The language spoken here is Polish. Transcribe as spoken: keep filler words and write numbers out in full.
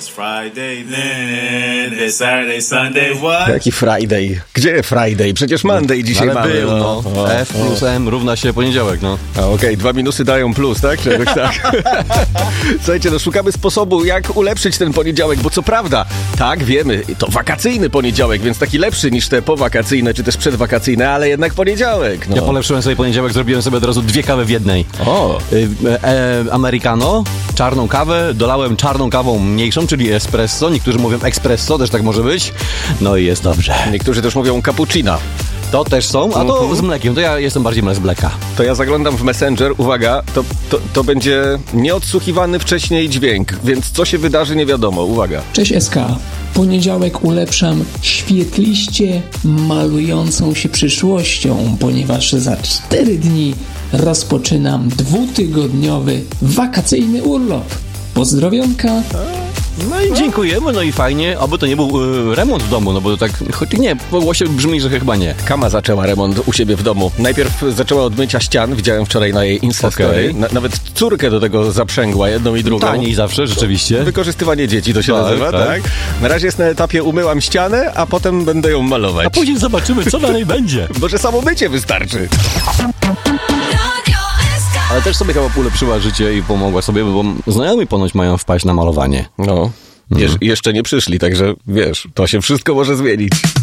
It's Friday then, it's Saturday, Sunday, what? Jaki Friday? Gdzie Friday? Przecież Monday dzisiaj Ale mamy. był, no. O, F plus M równa się poniedziałek, no. A okej, okay, dwa minusy dają plus, tak? Czegoś tak. Słuchajcie, no szukamy sposobu, jak ulepszyć ten poniedziałek, bo co prawda, tak, wiemy, to wakacyjny poniedziałek, więc taki lepszy niż te powakacyjne, czy też przedwakacyjne, ale jednak poniedziałek. No. Ja polepszyłem sobie poniedziałek, zrobiłem sobie od razu dwie kawy w jednej. O. E, e, Americano, czarną kawę, dolałem czarną kawą mniejszą, czyli espresso. Niektórzy mówią espresso, też tak może być. No i jest dobrze. Niektórzy też mówią cappuccina. To też są, a to uh-huh. z mlekiem. To ja jestem bardziej z mleka. To ja zaglądam w Messenger, uwaga, to, to, to będzie nieodsłuchiwany wcześniej dźwięk, więc co się wydarzy nie wiadomo, uwaga. Cześć S K. Poniedziałek ulepszam świetliście malującą się przyszłością, ponieważ za cztery dni rozpoczynam dwutygodniowy wakacyjny urlop. Pozdrowionka. No i dziękujemy, no i fajnie, oby to nie był y, remont w domu, no bo tak, choć nie, po głosie brzmi, że chyba nie. Kama zaczęła remont u siebie w domu. Najpierw zaczęła od mycia ścian, widziałem wczoraj na jej Instastory. Okay. Na, nawet córkę do tego zaprzęgła, jedną i drugą. Taniej zawsze, rzeczywiście. Wykorzystywanie dzieci to się tak, nazywa, tak. tak? Na razie jest na etapie umyłam ścianę, a potem będę ją malować. A później zobaczymy, co dalej będzie. Może samo mycie wystarczy. Ale też sobie chyba ulepszyła życie i pomogła sobie, bo znajomi ponoć mają wpaść na malowanie. No, mhm. Jesz- jeszcze nie przyszli, także wiesz, to się wszystko może zmienić.